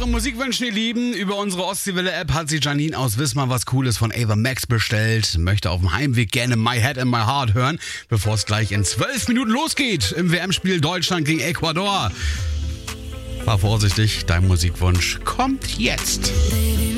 eure Musikwünsche, ihr Lieben. Über unsere Ostseewelle-App hat sich Janine aus Wismar was Cooles von Ava Max bestellt. Möchte auf dem Heimweg gerne My Head and My Heart hören, bevor es gleich in 12 Minuten losgeht im WM-Spiel Deutschland gegen Ecuador. War vorsichtig, dein Musikwunsch kommt jetzt.